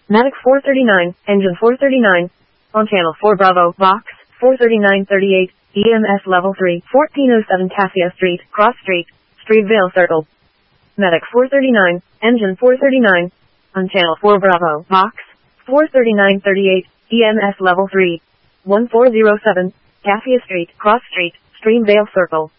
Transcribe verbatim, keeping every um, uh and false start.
Medic four thirty-nine, engine four thirty-nine. On channel four Bravo, box, four thirty-nine thirty-eight, E M S level three, fourteen oh seven Cassia Street, Cross Street, Streetvale Circle. Medic four thirty-nine, engine four thirty-nine. On channel four Bravo, box, four thirty-nine thirty-eight, E M S level three, one four oh seven, Cassia Street, Cross Street, Streamvale Circle.